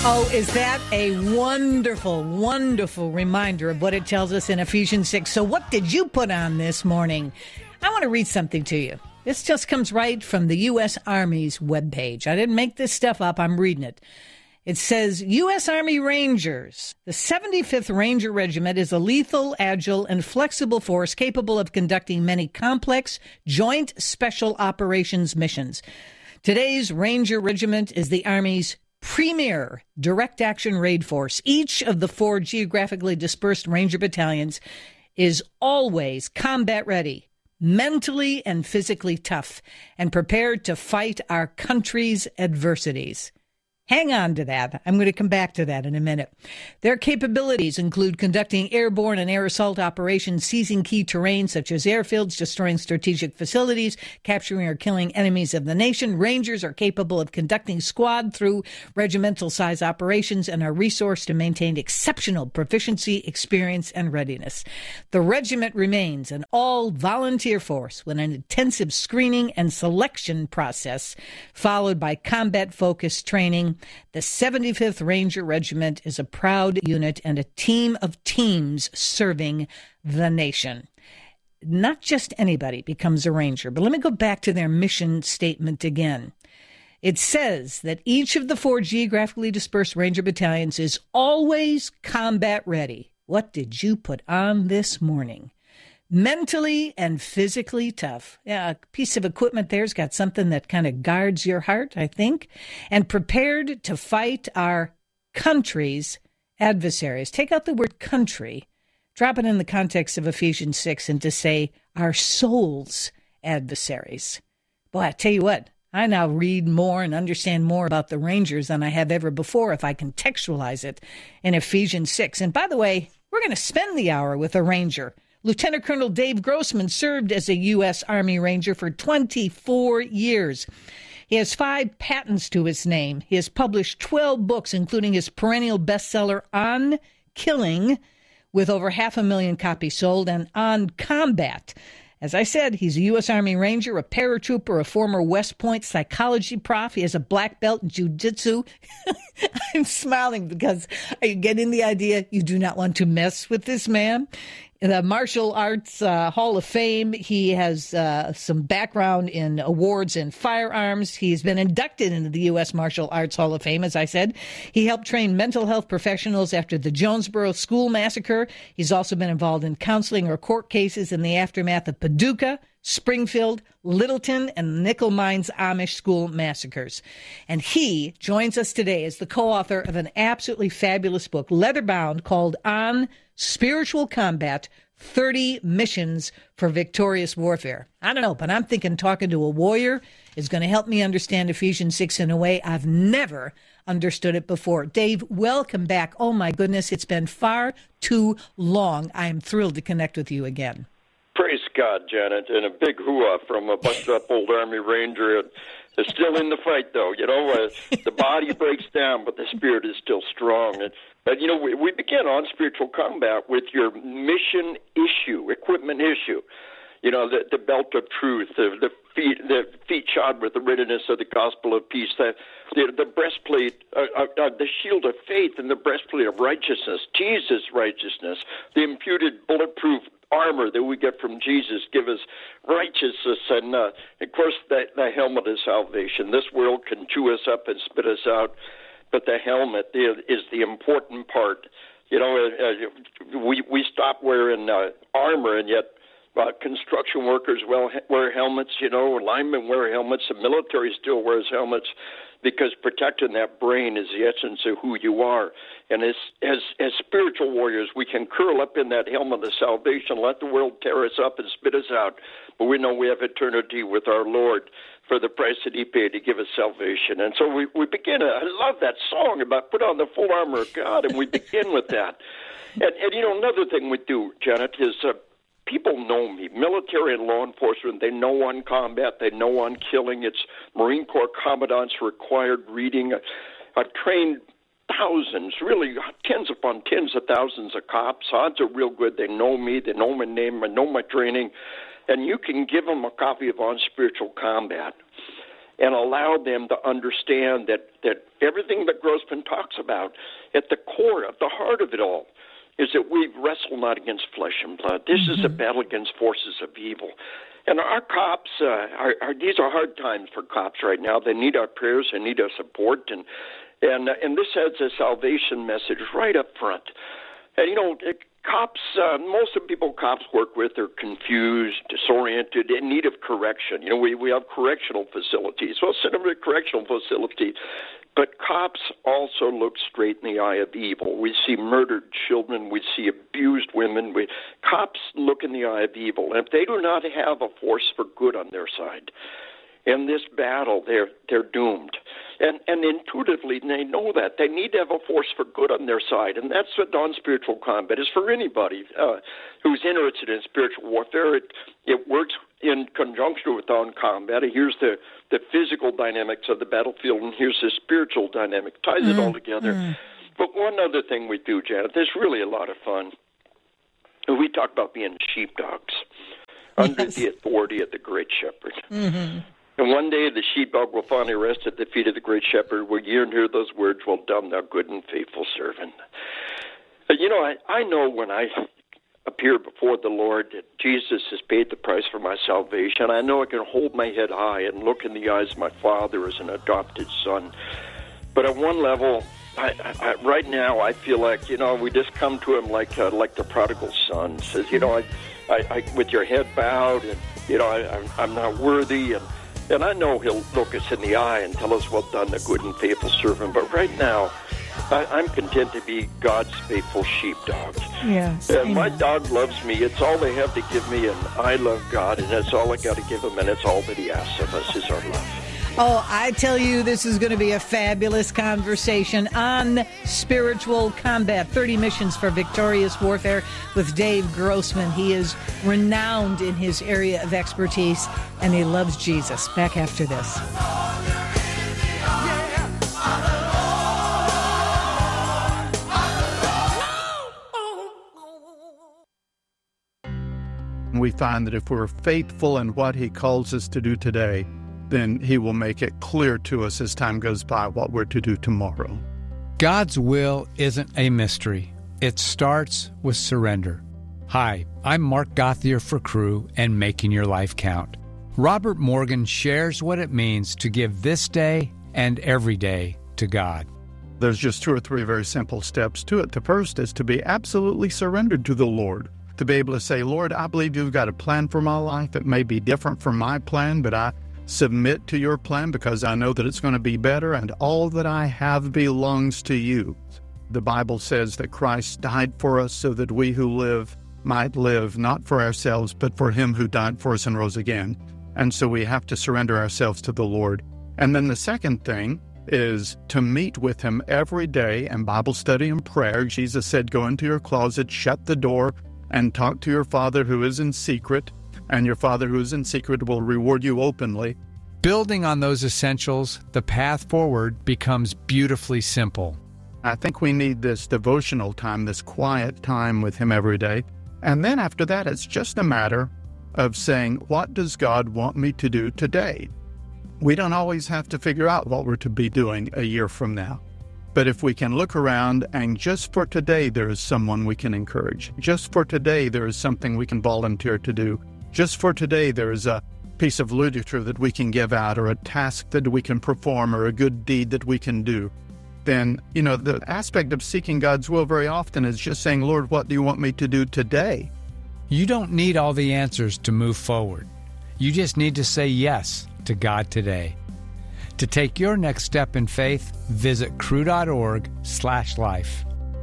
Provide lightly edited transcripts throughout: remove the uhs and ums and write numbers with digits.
Oh, is that a wonderful, wonderful reminder of what it tells us in Ephesians 6. So what did you put on this morning? I want to read something to you. This just comes right from the U.S. Army's webpage. I didn't make this stuff up. I'm reading it. It says, U.S. Army Rangers. The 75th Ranger Regiment is a lethal, agile, and flexible force capable of conducting many complex joint special operations missions. Today's Ranger Regiment is the Army's premier direct action raid force. Each of the 4 geographically dispersed Ranger battalions is always combat ready, mentally and physically tough, and prepared to fight our country's adversities. Hang on to that. I'm going to come back to that in a minute. Their capabilities include conducting airborne and air assault operations, seizing key terrain such as airfields, destroying strategic facilities, capturing or killing enemies of the nation. Rangers are capable of conducting squad through regimental size operations and are resourced to maintain exceptional proficiency, experience, and readiness. The regiment remains an all-volunteer force with an intensive screening and selection process, followed by combat-focused training. The 75th Ranger Regiment is a proud unit and a team of teams serving the nation. Not just anybody becomes a Ranger, but let me go back to their mission statement again. It says that each of the 4 geographically dispersed Ranger battalions is always combat ready. What did you put on this morning? Mentally and physically tough. Yeah, a piece of equipment there's got something that kind of guards your heart, I think. And prepared to fight our country's adversaries. Take out the word country, drop it in the context of Ephesians 6, and to say our soul's adversaries. Boy, I tell you what, I now read more and understand more about the Rangers than I have ever before if I contextualize it in Ephesians 6. And by the way, we're going to spend the hour with a Ranger. Lieutenant Colonel Dave Grossman served as a U.S. Army Ranger for 24 years. He has 5 patents to his name. He has published 12 books, including his perennial bestseller, On Killing, with over 500,000 copies sold, and On Combat. As I said, he's a U.S. Army Ranger, a paratrooper, a former West Point psychology prof. He has a black belt in jiu-jitsu. I'm smiling because are you getting the idea? You do not want to mess with this man. In the Martial Arts Hall of Fame, he has some background in awards and firearms. He's been inducted into the U.S. Martial Arts Hall of Fame, as I said. He helped train mental health professionals after the Jonesboro School Massacre. He's also been involved in counseling or court cases in the aftermath of Paducah, Springfield, Littleton, and Nickel Mines Amish school massacres. And he joins us today as the co-author of an absolutely fabulous book, leather-bound, called On Spiritual Combat, 30 Missions for Victorious Warfare. I don't know, but I'm thinking talking to a warrior is going to help me understand Ephesians 6 in a way I've never understood it before. Dave, welcome back. Oh, my goodness, it's been far too long. I am thrilled to connect with you again. Praise God, Janet, and a big hoo-ah from a busted-up old Army Ranger. They're still in the fight, though. You know, the body breaks down, but the spirit is still strong. But, you know, we began On Spiritual Combat with your mission issue, equipment issue. You know, the belt of truth, the feet shod with the readiness of the gospel of peace, the breastplate, the shield of faith, and the breastplate of righteousness, Jesus' righteousness, the imputed bulletproof armor that we get from Jesus, give us righteousness, and of course the helmet of salvation. This world can chew us up and spit us out, but the helmet is the important part. You know, we stop wearing armor, and yet construction workers wear helmets. You know, linemen wear helmets. The military still wears helmets, because protecting that brain is the essence of who you are. And as spiritual warriors, we can curl up in that helmet of salvation, let the world tear us up and spit us out. But we know we have eternity with our Lord for the price that he paid to give us salvation. And so we begin. I love that song about put on the full armor of God, and we begin with that. And you know, another thing we do, Janet, is people know me, military and law enforcement. They know On Combat. They know On Killing. It's Marine Corps commandants required reading. I've trained thousands, really tens upon tens of thousands of cops. Odds are real good. They know me. They know my name. I know my training. And you can give them a copy of On Spiritual Combat. and allow them to understand that everything that Grossman talks about, at the core, at the heart of it all, is that we wrestle not against flesh and blood. This is a battle against forces of evil. And our cops, these are hard times for cops right now. They need our prayers, they need our support, and this has a salvation message right up front. And, cops, most of the people cops work with are confused, disoriented, in need of correction. We have correctional facilities. Well, send them to a correctional facility. But cops also look straight in the eye of evil. We see murdered children. We see abused women. Cops look in the eye of evil. And if they do not have a force for good on their side, in this battle, they're doomed. And intuitively, they know that. They need to have a force for good on their side. And that's what non-spiritual combat is for anybody who's interested in spiritual warfare. It works in conjunction with non-combat. Here's the physical dynamics of the battlefield, and here's the spiritual dynamic. Ties it all together. But one other thing we do, Janet, there's really a lot of fun. We talk about being sheepdogs under the authority of the Great Shepherd. And one day the sheepdog will finally rest at the feet of the Great Shepherd, where you hear those words, "Well done, thou good and faithful servant." I know when I appear before the Lord that Jesus has paid the price for my salvation. I know I can hold my head high and look in the eyes of my Father as an adopted son. But at one level, I right now I feel like, we just come to him like the prodigal son. Says, I with your head bowed, and, I'm not worthy, and I know he'll look us in the eye and tell us, "Well done, the good and faithful servant." But right now, I'm content to be God's faithful sheepdog. Yes. And my dog loves me. It's all they have to give me, and I love God, and that's all I got to give him, and it's all that he asks of us is our love. Oh, I tell you, this is going to be a fabulous conversation on spiritual combat. 30 Missions for Victorious Warfare with Dave Grossman. He is renowned in his area of expertise, and he loves Jesus. Back after this. We find that if we're faithful in what he calls us to do today, then he will make it clear to us as time goes by what we're to do tomorrow. God's will isn't a mystery. It starts with surrender. Hi, I'm Mark Gauthier for Crew and Making Your Life Count. Robert Morgan shares what it means to give this day and every day to God. There's just 2 or 3 very simple steps to it. The first is to be absolutely surrendered to the Lord. To be able to say, "Lord, I believe you've got a plan for my life. It may be different from my plan, but I submit to your plan because I know that it's going to be better, and all that I have belongs to you." The Bible says that Christ died for us so that we who live might live, not for ourselves, but for him who died for us and rose again. And so we have to surrender ourselves to the Lord. And then the second thing is to meet with him every day in Bible study and prayer. Jesus said, "Go into your closet, shut the door, and talk to your Father who is in secret, and your Father who is in secret will reward you openly." Building on those essentials, the path forward becomes beautifully simple. I think we need this devotional time, this quiet time with him every day. And then after that, it's just a matter of saying, what does God want me to do today? We don't always have to figure out what we're to be doing a year from now. But if we can look around and just for today there is someone we can encourage. Just for today there is something we can volunteer to do. Just for today there is a piece of literature that we can give out, or a task that we can perform, or a good deed that we can do. Then, the aspect of seeking God's will very often is just saying, "Lord, what do you want me to do today?" You don't need all the answers to move forward. You just need to say yes to God today. To take your next step in faith, visit cru.org/life.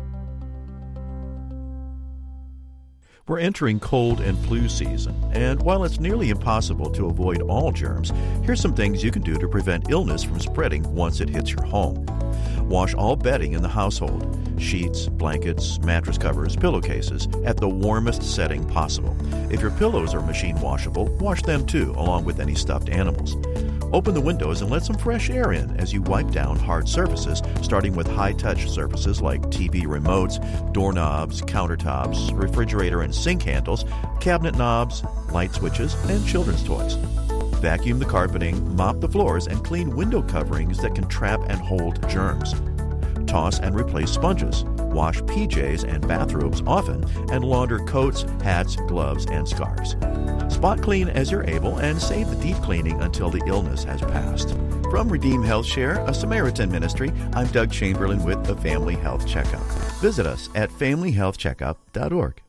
We're entering cold and flu season, and while it's nearly impossible to avoid all germs, here's some things you can do to prevent illness from spreading once it hits your home. Wash all bedding in the household, sheets, blankets, mattress covers, pillowcases, at the warmest setting possible. If your pillows are machine washable, wash them too, along with any stuffed animals. Open the windows and let some fresh air in as you wipe down hard surfaces, starting with high-touch surfaces like TV remotes, doorknobs, countertops, refrigerator and sink handles, cabinet knobs, light switches, and children's toys. Vacuum the carpeting, mop the floors, and clean window coverings that can trap and hold germs. Toss and replace sponges. Wash PJs and bathrobes often, and launder coats, hats, gloves, and scarves. Spot clean as you're able and save the deep cleaning until the illness has passed. From Redeem Health Share, a Samaritan ministry, I'm Doug Chamberlain with the Family Health Checkup. Visit us at familyhealthcheckup.org.